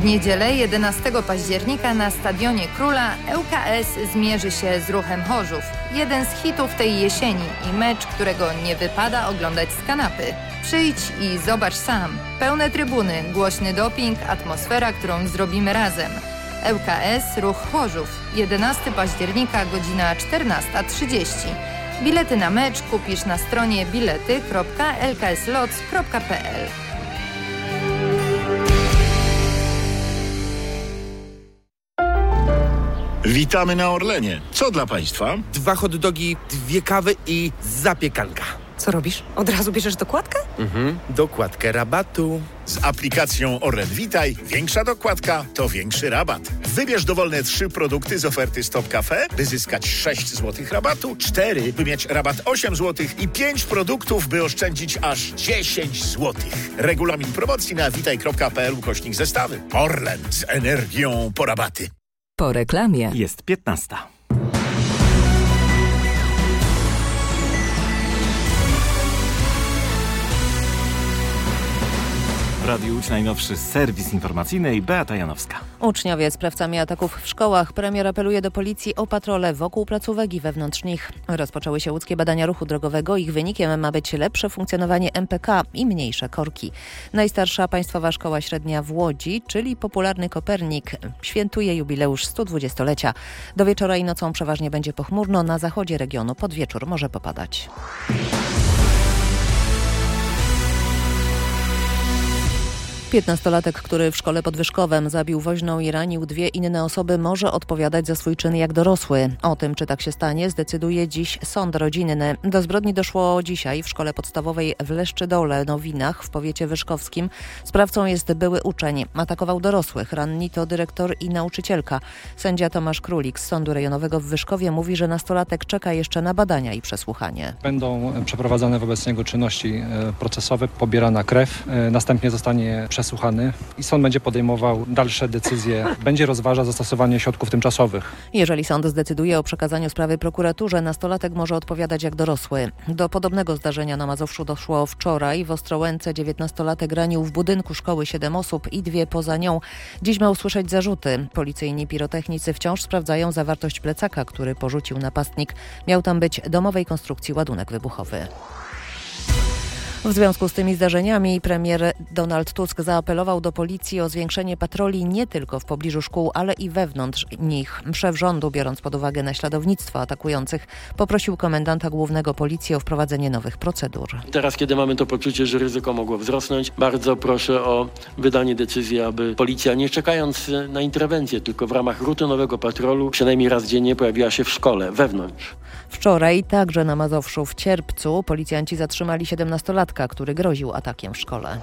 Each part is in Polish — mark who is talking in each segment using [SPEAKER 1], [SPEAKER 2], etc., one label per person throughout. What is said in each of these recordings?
[SPEAKER 1] niedzielę 11 października na Stadionie Króla ŁKS zmierzy się z Ruchem Chorzów. Jeden z hitów tej jesieni i mecz, którego nie wypada oglądać z kanapy. Przyjdź i zobacz sam. Pełne trybuny, głośny doping, atmosfera, którą zrobimy razem. ŁKS Ruch Chorzów. 11 października, godzina 14:30. Bilety na mecz kupisz na stronie bilety.lkslots.pl.
[SPEAKER 2] Witamy na Orlenie. Co dla Państwa?
[SPEAKER 3] 2 hot dogi, 2 kawy i zapiekanka.
[SPEAKER 4] Co robisz? Od razu bierzesz dokładkę?
[SPEAKER 3] Dokładkę rabatu.
[SPEAKER 2] Z aplikacją Orlen Witaj większa dokładka to większy rabat. Wybierz dowolne 3 produkty z oferty Stop Cafe, by zyskać 6 zł rabatu, 4, by mieć rabat 8 zł i 5 produktów, by oszczędzić aż 10 zł. Regulamin promocji na witaj.pl/zestawy. Orlen z energią po rabaty.
[SPEAKER 5] Po reklamie
[SPEAKER 6] jest 15. W Radiu Łódź najnowszy serwis informacyjny i Beata Janowska.
[SPEAKER 7] Uczniowie sprawcami ataków w szkołach. Premier apeluje do policji o patrole wokół placówek i wewnątrz nich. Rozpoczęły się łódzkie badania ruchu drogowego. Ich wynikiem ma być lepsze funkcjonowanie MPK i mniejsze korki. Najstarsza państwowa szkoła średnia w Łodzi, czyli popularny Kopernik, świętuje jubileusz 120-lecia. Do wieczora i nocą przeważnie będzie pochmurno. Na zachodzie regionu pod wieczór może popadać. Piętnastolatek, który w szkole pod Wyszkowem zabił woźną i ranił 2 inne osoby, może odpowiadać za swój czyn jak dorosły. O tym, czy tak się stanie, zdecyduje dziś sąd rodzinny. Do zbrodni doszło dzisiaj w szkole podstawowej w Leszczydole, Nowinach, w powiecie wyszkowskim. Sprawcą jest były uczeń. Atakował dorosłych. Ranni to dyrektor i nauczycielka. Sędzia Tomasz Królik z Sądu Rejonowego w Wyszkowie mówi, że nastolatek czeka jeszcze na badania i przesłuchanie.
[SPEAKER 8] Będą przeprowadzane wobec niego czynności procesowe, pobierana krew, następnie zostanie przesłuchany i sąd będzie podejmował dalsze decyzje, będzie rozważał zastosowanie środków tymczasowych.
[SPEAKER 7] Jeżeli sąd zdecyduje o przekazaniu sprawy prokuraturze, nastolatek może odpowiadać jak dorosły. Do podobnego zdarzenia na Mazowszu doszło wczoraj. W Ostrołęce 19-latek ranił w budynku szkoły 7 osób i 2 poza nią. Dziś ma usłyszeć zarzuty. Policyjni pirotechnicy wciąż sprawdzają zawartość plecaka, który porzucił napastnik. Miał tam być domowej konstrukcji ładunek wybuchowy. W związku z tymi zdarzeniami premier Donald Tusk zaapelował do policji o zwiększenie patroli nie tylko w pobliżu szkół, ale i wewnątrz nich. Szef rządu, biorąc pod uwagę naśladownictwo atakujących, poprosił komendanta głównego policji o wprowadzenie nowych procedur.
[SPEAKER 9] Teraz, kiedy mamy to poczucie, że ryzyko mogło wzrosnąć, bardzo proszę o wydanie decyzji, aby policja, nie czekając na interwencję, tylko w ramach rutynowego patrolu, przynajmniej raz dziennie pojawiła się w szkole, wewnątrz.
[SPEAKER 7] Wczoraj także na Mazowszu w Cierpcu policjanci zatrzymali 17-latka, który groził atakiem w szkole.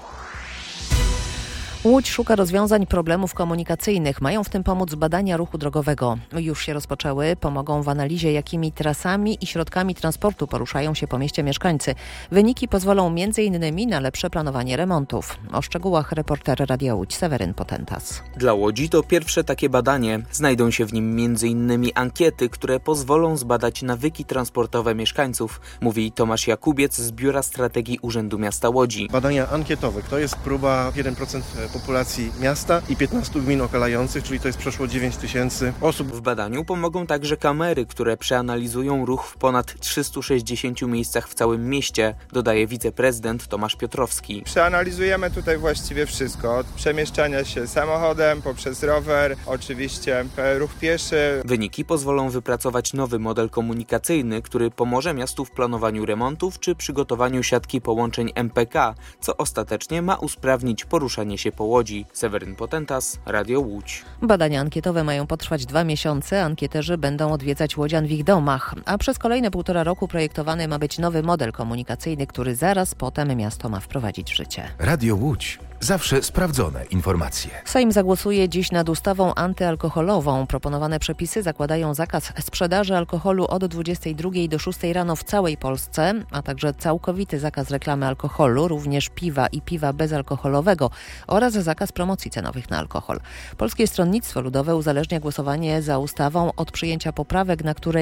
[SPEAKER 7] Łódź szuka rozwiązań problemów komunikacyjnych. Mają w tym pomóc badania ruchu drogowego. Już się rozpoczęły. Pomogą w analizie, jakimi trasami i środkami transportu poruszają się po mieście mieszkańcy. Wyniki pozwolą m.in. na lepsze planowanie remontów. O szczegółach reporter Radia Łódź Seweryn Potentas.
[SPEAKER 10] Dla Łodzi to pierwsze takie badanie. Znajdą się w nim m.in. ankiety, które pozwolą zbadać nawyki transportowe mieszkańców, mówi Tomasz Jakubiec z Biura Strategii Urzędu Miasta Łodzi.
[SPEAKER 11] Badania ankietowe to jest próba 1% populacji miasta i 15 gmin okalających, czyli to jest przeszło 9 000 osób.
[SPEAKER 10] W badaniu pomogą także kamery, które przeanalizują ruch w ponad 360 miejscach w całym mieście, dodaje wiceprezydent Tomasz Piotrowski.
[SPEAKER 12] Przeanalizujemy tutaj właściwie wszystko, od przemieszczania się samochodem, poprzez rower, oczywiście ruch pieszy.
[SPEAKER 10] Wyniki pozwolą wypracować nowy model komunikacyjny, który pomoże miastu w planowaniu remontów czy przygotowaniu siatki połączeń MPK, co ostatecznie ma usprawnić poruszanie się po Łodzi. Seweryn Potentas, Radio Łódź.
[SPEAKER 7] Badania ankietowe mają potrwać 2 miesiące. Ankieterzy będą odwiedzać łodzian w ich domach, a przez kolejne 1,5 roku projektowany ma być nowy model komunikacyjny, który zaraz potem miasto ma wprowadzić w życie.
[SPEAKER 13] Radio Łódź. Zawsze sprawdzone informacje.
[SPEAKER 7] Sejm zagłosuje dziś nad ustawą antyalkoholową. Proponowane przepisy zakładają zakaz sprzedaży alkoholu od 22 do 6 rano w całej Polsce, a także całkowity zakaz reklamy alkoholu, również piwa i piwa bezalkoholowego oraz zakaz promocji cenowych na alkohol. Polskie Stronnictwo Ludowe uzależnia głosowanie za ustawą od przyjęcia poprawek, na które